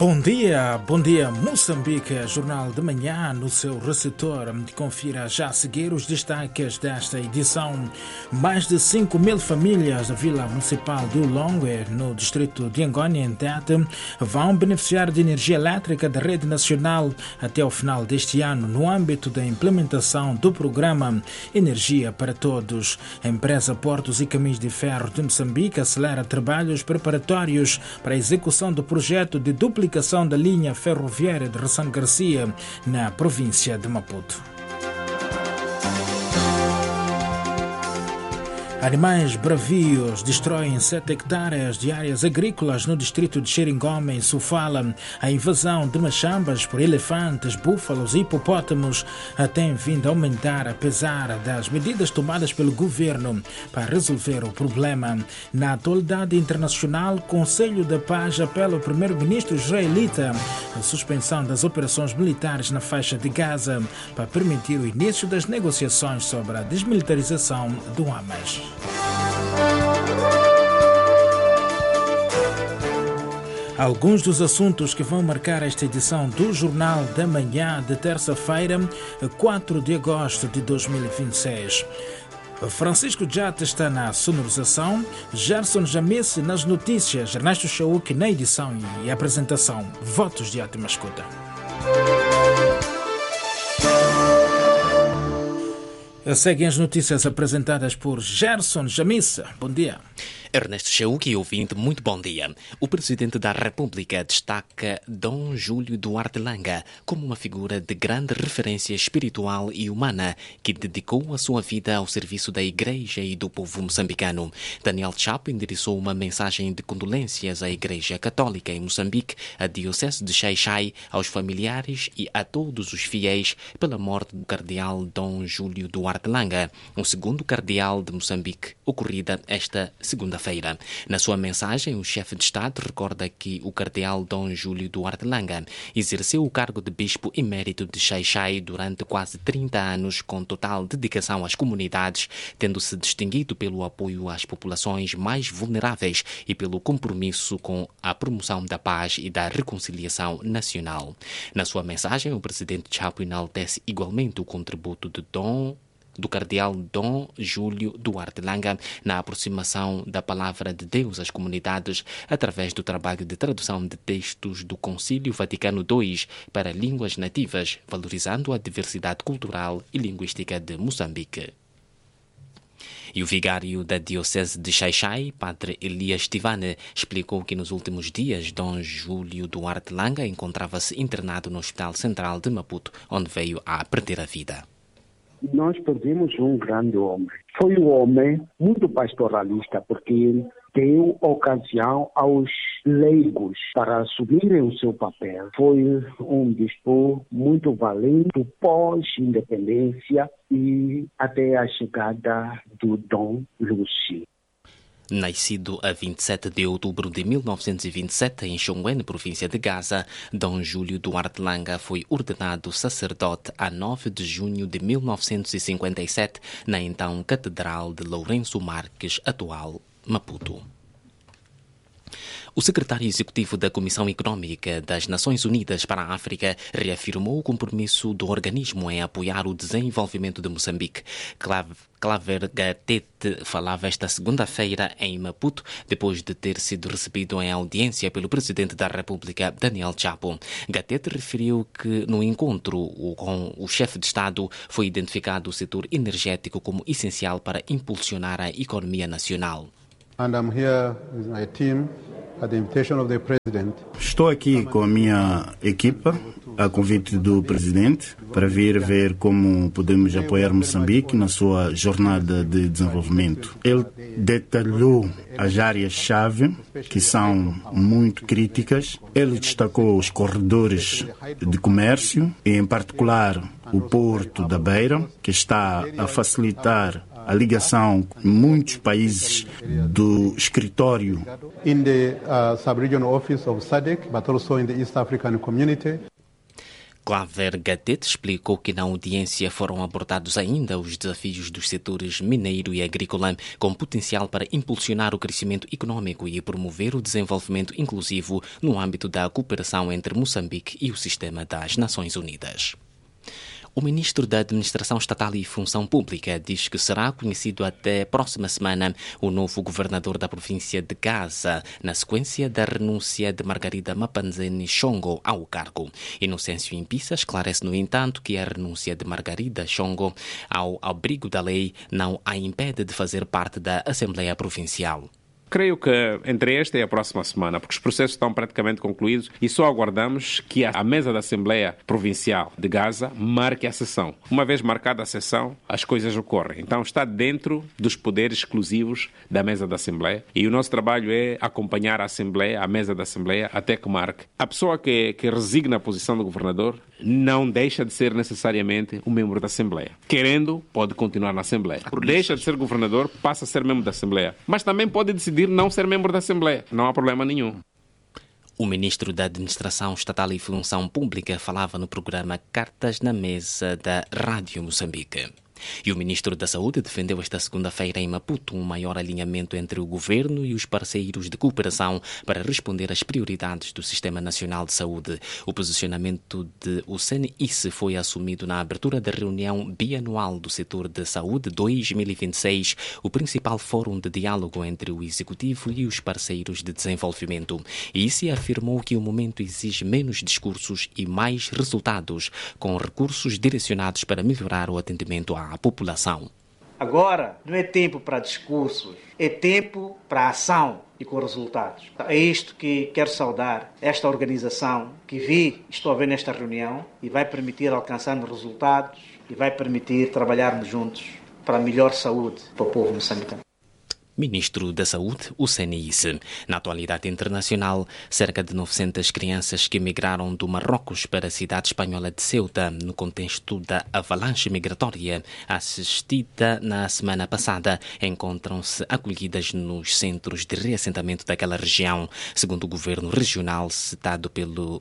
Bom dia Moçambique, Jornal de Manhã no seu receptor. Confira já a seguir os destaques desta edição. Mais de 5.000 famílias da Vila Municipal de Ulongwe, no distrito de Angônia, em Tete, vão beneficiar de energia elétrica da rede nacional até o final deste ano, no âmbito da implementação do programa Energia para Todos. A empresa Portos e Caminhos de Ferro de Moçambique acelera trabalhos preparatórios para a execução do projeto de duplicação da linha ferroviária de Ressano Garcia, na província de Maputo. Animais bravios destroem 7 hectares de áreas agrícolas no distrito de Xeringoma, em Sofala. A invasão de machambas por elefantes, búfalos e hipopótamos tem vindo a aumentar, apesar das medidas tomadas pelo governo para resolver o problema. Na atualidade internacional, o Conselho da Paz apela ao primeiro-ministro israelita a suspensão das operações militares na faixa de Gaza para permitir o início das negociações sobre a desmilitarização do Hamas. Alguns dos assuntos que vão marcar esta edição do Jornal da Manhã de terça-feira, 4 de agosto de 2026. Francisco Jata está na sonorização, Gerson Jamice nas notícias, Ernesto Chauk na edição e apresentação. Votos de ótima escuta. Seguem as notícias apresentadas por Gerson Jamice. Bom dia. Ernesto Chauk, ouvinte, muito bom dia. O Presidente da República destaca Dom Júlio Duarte Langa como uma figura de grande referência espiritual e humana que dedicou a sua vida ao serviço da Igreja e do povo moçambicano. Daniel Chapo endereçou uma mensagem de condolências à Igreja Católica em Moçambique, à Diocese de Xai-Xai, aos familiares e a todos os fiéis pela morte do cardeal Dom Júlio Duarte Langa, o segundo cardeal de Moçambique, ocorrida esta segunda-feira. Na sua mensagem, o chefe de Estado recorda que o cardeal Dom Júlio Duarte Langa exerceu o cargo de bispo emérito de Xai-Xai durante quase 30 anos, com total dedicação às comunidades, tendo-se distinguido pelo apoio às populações mais vulneráveis e pelo compromisso com a promoção da paz e da reconciliação nacional. Na sua mensagem, o presidente Chapo enaltece igualmente o contributo do cardeal Dom Júlio Duarte Langa na aproximação da palavra de Deus às comunidades através do trabalho de tradução de textos do Concílio Vaticano II para línguas nativas, valorizando a diversidade cultural e linguística de Moçambique. E o vigário da Diocese de Xai-Xai, Padre Elias Tivane, explicou que nos últimos dias Dom Júlio Duarte Langa encontrava-se internado no Hospital Central de Maputo, onde veio a perder a vida. Nós perdemos um grande homem. Foi um homem muito pastoralista, porque ele deu ocasião aos leigos para assumirem o seu papel. Foi um bispo muito valente pós-independência e até a chegada do Dom Lúcio. Nascido a 27 de outubro de 1927 em Xongwen, província de Gaza, Dom Júlio Duarte Langa foi ordenado sacerdote a 9 de junho de 1957 na então Catedral de Lourenço Marques, atual Maputo. O secretário executivo da Comissão Econômica das Nações Unidas para a África reafirmou o compromisso do organismo em apoiar o desenvolvimento de Moçambique. Claver Gatete falava esta segunda-feira em Maputo, depois de ter sido recebido em audiência pelo Presidente da República, Daniel Chapo. Gatete referiu que no encontro com o chefe de Estado foi identificado o setor energético como essencial para impulsionar a economia nacional. And I'm here with my team at the invitation of the President. Estou aqui com a minha equipa, a convite do Presidente, para vir ver como podemos apoiar Moçambique na sua jornada de desenvolvimento. Ele detalhou as áreas-chave, que são muito críticas. Ele destacou os corredores de comércio, e em particular o Porto da Beira, que está a facilitar a ligação com muitos países do escritório. In the sub-regional office of SADC, but also in the East African community. Claver Gatete explicou que na audiência foram abordados ainda os desafios dos setores mineiro e agrícola, com potencial para impulsionar o crescimento econômico e promover o desenvolvimento inclusivo no âmbito da cooperação entre Moçambique e o sistema das Nações Unidas. O ministro da Administração Estatal e Função Pública diz que será conhecido até próxima semana o novo governador da província de Gaza, na sequência da renúncia de Margarida Mapanzeni Shongo ao cargo. Inocêncio Impissa esclarece, no entanto, que a renúncia de Margarida Shongo ao abrigo da lei não a impede de fazer parte da Assembleia Provincial. Creio que entre esta e a próxima semana, porque os processos estão praticamente concluídos e só aguardamos que a mesa da Assembleia Provincial de Gaza marque a sessão. Uma vez marcada a sessão, as coisas ocorrem. Então está dentro dos poderes exclusivos da mesa da Assembleia e o nosso trabalho é acompanhar a Assembleia, a mesa da Assembleia, até que marque. A pessoa que resigna a posição do governador não deixa de ser necessariamente um membro da Assembleia. Querendo, pode continuar na Assembleia. Deixa de ser governador, passa a ser membro da Assembleia. Mas também pode decidir não ser membro da Assembleia. Não há problema nenhum. O ministro da Administração Estatal e Função Pública falava no programa Cartas na Mesa da Rádio Moçambique. E o ministro da Saúde defendeu esta segunda-feira em Maputo um maior alinhamento entre o governo e os parceiros de cooperação para responder às prioridades do Sistema Nacional de Saúde. O posicionamento do CNIS foi assumido na abertura da reunião bianual do setor de saúde 2026, o principal fórum de diálogo entre o Executivo e os parceiros de desenvolvimento. E se afirmou que o momento exige menos discursos e mais resultados, com recursos direcionados para melhorar o atendimento à população. Agora não é tempo para discursos, é tempo para ação e com resultados. É isto que quero saudar esta organização que estou a ver nesta reunião e vai permitir alcançarmos resultados e vai permitir trabalharmos juntos para a melhor saúde para o povo moçambicano. Ministro da Saúde, o CNIS. Na atualidade internacional, cerca de 900 crianças que migraram do Marrocos para a cidade espanhola de Ceuta, no contexto da avalanche migratória assistida na semana passada, encontram-se acolhidas nos centros de reassentamento daquela região. Segundo o governo regional, citado pelo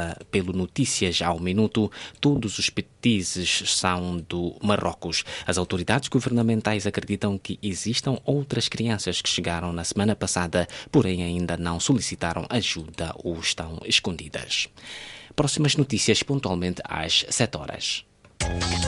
Notícias ao Minuto, todos os petizes são do Marrocos. As autoridades governamentais acreditam que existam outras crianças que chegaram na semana passada, porém ainda não solicitaram ajuda ou estão escondidas. Próximas notícias pontualmente às 7 horas.